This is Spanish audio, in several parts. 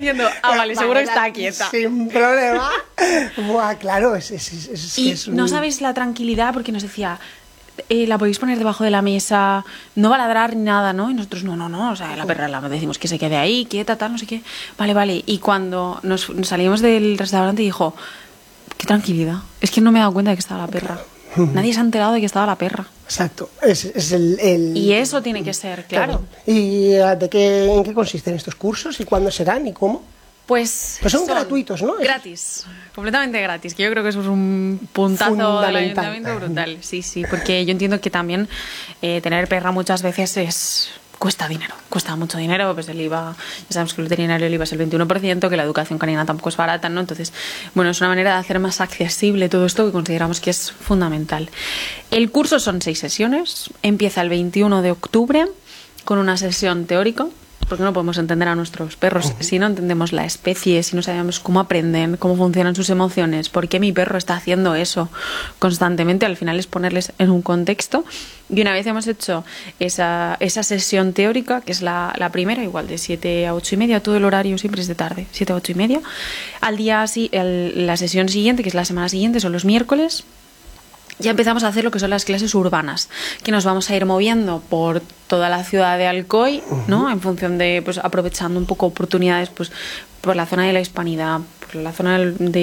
diciendo, vale, seguro que está quieta. Sin problema. Buah, claro, Y no sabéis la tranquilidad, porque nos decía, la podéis poner debajo de la mesa, no va a ladrar ni nada, ¿no? Y nosotros, no, o sea, la perra la decimos que se quede ahí, quieta, tal, no sé qué. Vale. Y cuando nos salimos del restaurante dijo, qué tranquilidad, es que no me he dado cuenta de que estaba la perra. Nadie se ha enterado de que estaba la perra. Exacto, es el... Y eso tiene que ser, claro. ¿Y en qué consisten estos cursos y cuándo serán y cómo? Pues son gratuitos, ¿no? Gratis, completamente gratis, que yo creo que eso es un puntazo del ayuntamiento brutal. Sí, porque yo entiendo que también tener perra muchas veces cuesta dinero, cuesta mucho dinero, pues el IVA, ya sabemos que el veterinario el IVA es el 21%, que la educación canina tampoco es barata, ¿no? Entonces, bueno, es una manera de hacer más accesible todo esto que consideramos que es fundamental. El curso son 6 sesiones, empieza el 21 de octubre con una sesión teórica, porque no podemos entender a nuestros perros si no entendemos la especie, si no sabemos cómo aprenden, cómo funcionan sus emociones, por qué mi perro está haciendo eso constantemente. Al final es ponerles en un contexto. Y una vez hemos hecho esa sesión teórica, que es la primera, igual de 7 a 8 y media, todo el horario siempre es de tarde, 7 a 8 y media. Al día la sesión siguiente, que es la semana siguiente, son los miércoles. Ya empezamos a hacer lo que son las clases urbanas, que nos vamos a ir moviendo por toda la ciudad de Alcoy, ¿no? En función de, pues, aprovechando un poco oportunidades, pues, por la zona de la Hispanidad, por la zona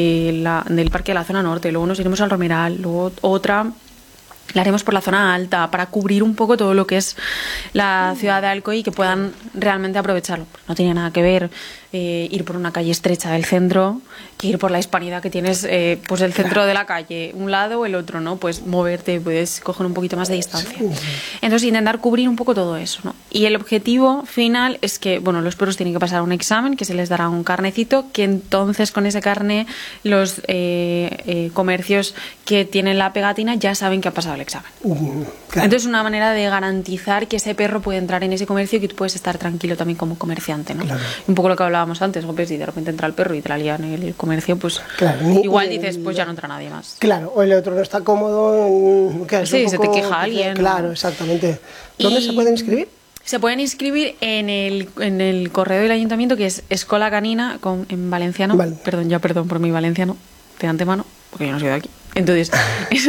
del parque de la zona norte, luego nos iremos al Romeral, luego otra la haremos por la zona alta, para cubrir un poco todo lo que es la ciudad de Alcoy y que puedan realmente aprovecharlo. No tiene nada que ver ir por una calle estrecha del centro que ir por la Hispanidad, que tienes pues el centro de la calle, un lado o el otro, ¿no? Pues moverte, puedes coger un poquito más de distancia. Entonces intentar cubrir un poco todo eso, ¿no? Y el objetivo final es que, bueno, los perros tienen que pasar un examen, que se les dará un carnecito, que entonces con ese carné los comercios que tienen la pegatina ya saben que ha pasado el examen. Claro. Entonces una manera de garantizar que ese perro puede entrar en ese comercio y que tú puedes estar tranquilo también como comerciante, ¿no? Claro. Un poco lo que hablábamos antes, pues, si de repente entra el perro y te la lían en el comercio, pues claro, igual dices, pues ya no entra nadie más. Claro, o el otro no está cómodo. Sí, se te queja alguien. Claro, exactamente. ¿Dónde se pueden inscribir? Se pueden inscribir en el correo del ayuntamiento, que es Escola Canina, en valenciano. Vale. Perdón por mi valenciano, de antemano, porque yo no soy de aquí. Entonces, es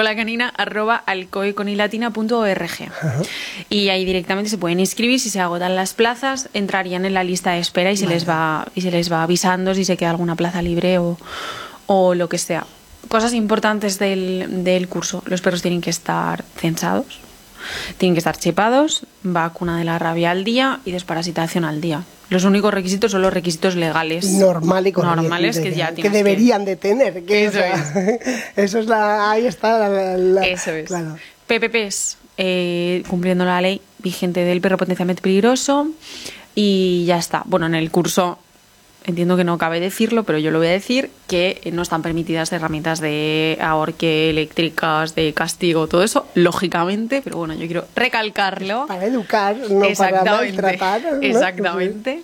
escolacanina@alcoyconilatina.org. Y ahí directamente se pueden inscribir. Si se agotan las plazas, entrarían en la lista de espera y se les va avisando si se queda alguna plaza libre o lo que sea. Cosas importantes del curso: los perros tienen que estar censados, tienen que estar chipados, vacuna de la rabia al día y desparasitación al día. Los únicos requisitos son los requisitos legales. Normales que ya que deberían de tener. Eso es. Eso es ahí está Eso es. Claro. PPPs, cumpliendo la ley vigente del perro potencialmente peligroso, y ya está. Bueno, en el curso entiendo que no cabe decirlo, pero yo lo voy a decir, que no están permitidas herramientas de ahorque, eléctricas, de castigo, todo eso, lógicamente, pero bueno, yo quiero recalcarlo. Para educar, no para maltratar, ¿no? Exactamente.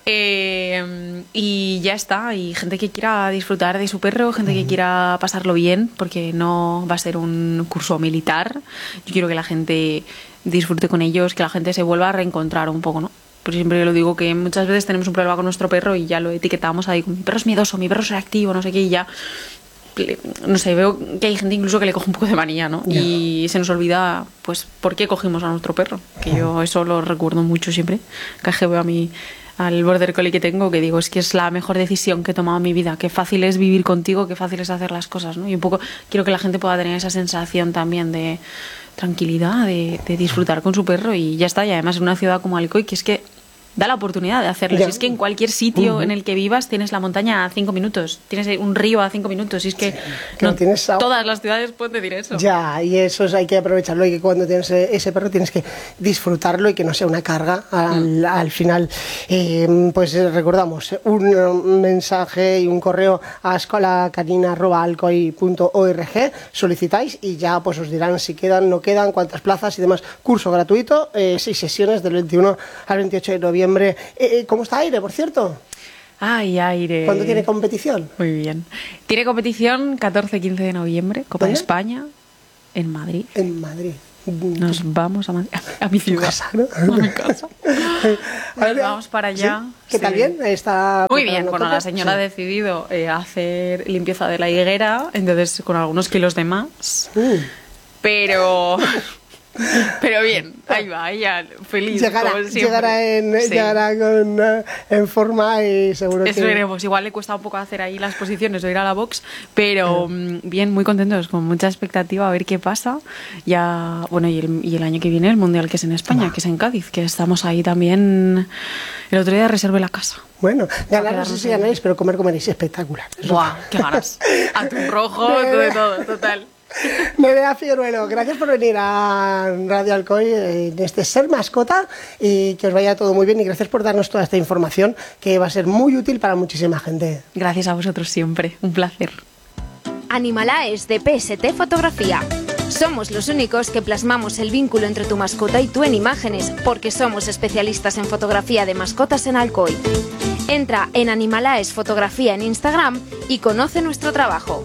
Y ya está, y gente que quiera disfrutar de su perro, gente que quiera pasarlo bien, porque no va a ser un curso militar. Yo quiero que la gente disfrute con ellos, que la gente se vuelva a reencontrar un poco, ¿no? Pero siempre lo digo, que muchas veces tenemos un problema con nuestro perro y ya lo etiquetamos ahí, mi perro es miedoso, mi perro es reactivo, no sé qué, y ya, no sé, veo que hay gente incluso que le coge un poco de manía, ¿no? Yeah. Y se nos olvida, pues, por qué cogimos a nuestro perro, que yo eso lo recuerdo mucho siempre, que veo al border collie que tengo, que digo, es que es la mejor decisión que he tomado en mi vida, qué fácil es vivir contigo, qué fácil es hacer las cosas, ¿no? Y un poco quiero que la gente pueda tener esa sensación también de tranquilidad, de disfrutar con su perro, y ya está. Y además en una ciudad como Alcoy, que es que da la oportunidad de hacerlo. Si es que en cualquier sitio en el que vivas tienes la montaña a 5 minutos, tienes un río a 5 minutos, y es que no todas las ciudades pueden decir eso. Ya, y eso hay que aprovecharlo, y que cuando tienes ese perro tienes que disfrutarlo y que no sea una carga al final. Pues recordamos un mensaje y un correo a escolacanina@alcoy.org, solicitáis y ya pues os dirán si quedan, no quedan, cuántas plazas y demás. Curso gratuito, 6 sesiones del 21 al 28 de noviembre. ¿Cómo está Aire, por cierto? Ay, Aire. ¿Cuándo tiene competición? Muy bien. Tiene competición 14-15 de noviembre, Copa de España, en Madrid. En Madrid. Nos vamos a mi ciudad. Casa, ¿no? A mi casa. Nos vamos para allá. ¿Sí? ¿Qué tal bien? Está muy bien. Bueno, la señora ha decidido hacer limpieza de la higuera, entonces con algunos kilos de más. Pero bien, ahí va, ella feliz. Llegará en forma y seguro que... Eso veremos. Igual le cuesta un poco hacer ahí las posiciones o ir a la box, pero bien, muy contentos, con mucha expectativa a ver qué pasa. Ya, bueno, y el año que viene el Mundial, que es en España, que es en Cádiz, que estamos ahí también. El otro día reservé la casa. Bueno, ganar no sé si ganáis, pero comeréis espectacular. ¡Buah! ¡Qué ganas! Atún rojo, de todo, total. Nerea Figueruelo, gracias por venir a Radio Alcoy en este Ser Mascota y que os vaya todo muy bien y gracias por darnos toda esta información que va a ser muy útil para muchísima gente. Gracias a vosotros siempre, un placer. Animalaes de PST Fotografía. Somos los únicos que plasmamos el vínculo entre tu mascota y tú en imágenes porque somos especialistas en fotografía de mascotas en Alcoy. Entra en Animalaes Fotografía en Instagram y conoce nuestro trabajo.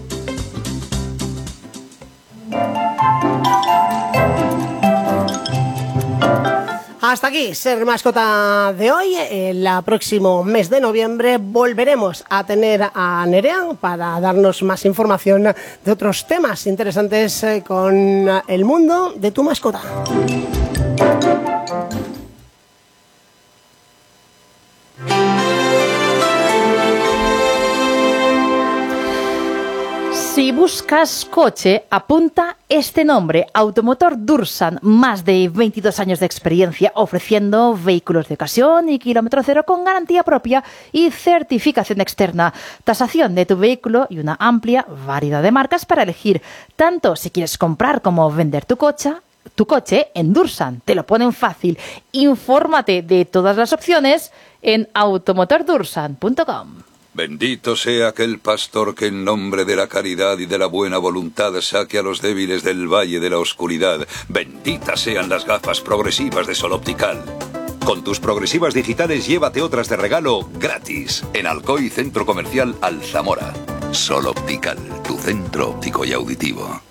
Hasta aquí Ser Mascota de hoy. El próximo mes de noviembre volveremos a tener a Nerea para darnos más información de otros temas interesantes con el mundo de tu mascota. Si buscas coche, apunta este nombre: Automotor Dursan, más de 22 años de experiencia ofreciendo vehículos de ocasión y kilómetro cero con garantía propia y certificación externa, tasación de tu vehículo y una amplia variedad de marcas para elegir, tanto si quieres comprar como vender tu coche en Dursan. Te lo ponen fácil. Infórmate de todas las opciones en automotordursan.com. Bendito sea aquel pastor que en nombre de la caridad y de la buena voluntad saque a los débiles del valle de la oscuridad. Benditas sean las gafas progresivas de Sol Optical. Con tus progresivas digitales llévate otras de regalo gratis en Alcoy Centro Comercial Alzamora. Sol Optical, tu centro óptico y auditivo.